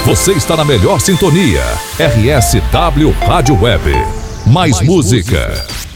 Você está na melhor sintonia. RSW Rádio Web. Mais música.